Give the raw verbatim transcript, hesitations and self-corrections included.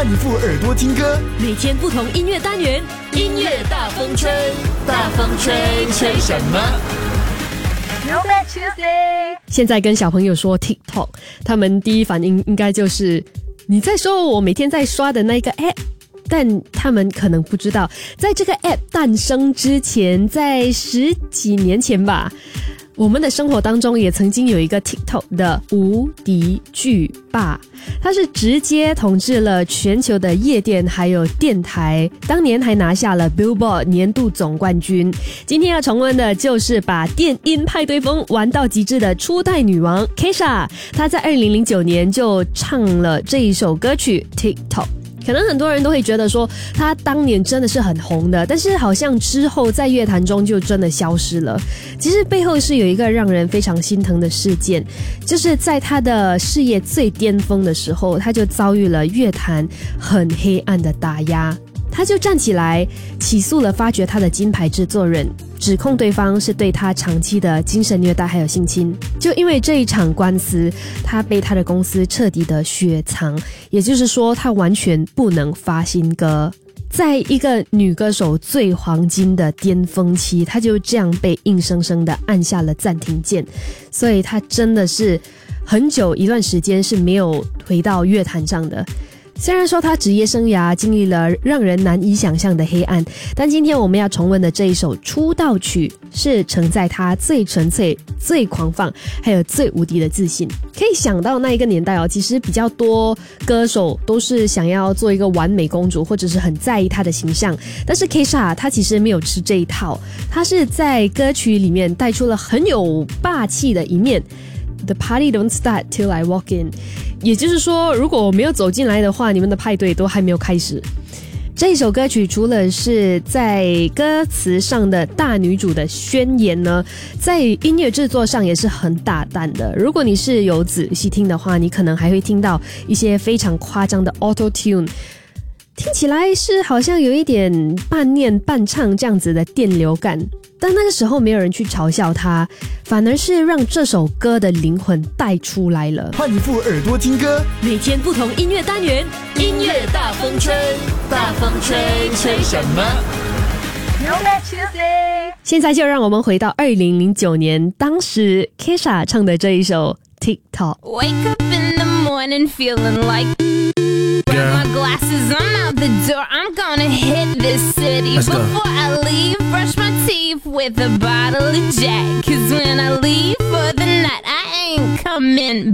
换你副耳朵听歌， 每天不同音乐单元，音乐大风吹，大风吹，吹什么？Throwback Tuesday。现在跟小朋友说 TikTok， 他们第一反应应该就是你在说我每天在刷的那个 app。但他们可能不知道，在这个 app 诞生之前，在十几年前吧，我们的生活当中也曾经有一个 TikTok 的无敌巨霸，它是直接统治了全球的夜店还有电台，当年还拿下了 Billboard 年度总冠军。今天要重温的就是把电音派对风玩到极致的初代女王 Kesha， 她在二零零九年就唱了这一首歌曲 TikTok。可能很多人都会觉得说他当年真的是很红的，但是好像之后在乐坛中就真的消失了。其实背后是有一个让人非常心疼的事件，就是在他的事业最巅峰的时候，他就遭遇了乐坛很黑暗的打压。他就站起来起诉了发掘他的金牌制作人，指控对方是对他长期的精神虐待还有性侵。就因为这一场官司，他被他的公司彻底的雪藏，也就是说他完全不能发新歌。在一个女歌手最黄金的巅峰期，她就这样被硬生生的按下了暂停键，所以她真的是很久一段时间是没有回到乐坛上的。虽然说他职业生涯经历了让人难以想象的黑暗，但今天我们要重温的这一首出道曲是承载他最纯粹、最狂放还有最无敌的自信。可以想到那一个年代哦，其实比较多歌手都是想要做一个完美公主，或者是很在意她的形象，但是 Kesha 她其实没有吃这一套，她是在歌曲里面带出了很有霸气的一面。The party don't start till I walk in， 也就是说，如果我没有走进来的话，你们的派对都还没有开始。这一首歌曲除了是在歌词上的大女主的宣言呢，在音乐制作上也是很大胆的。如果你是有仔细听的话，你可能还会听到一些非常夸张的 auto tune， 听起来是好像有一点半念半唱这样子的电流感。但那个时候没有人去嘲笑他，反而是让这首歌的灵魂带出来了。 换一副耳朵听歌， 每天不同音乐单元，音乐大风吹，大风吹，吹什么？Throwback Tuesday。现在就让我们回到二零零九年，当时 Kesha 唱的这一首 TikTok。Wake up in the morning feeling like。Grab my glasses, I'm out the door. I'm gonna hit this city. Let's go. Before I leave, brush my teeth with a bottle of Jack. Cause when I leave for the night, I ain't coming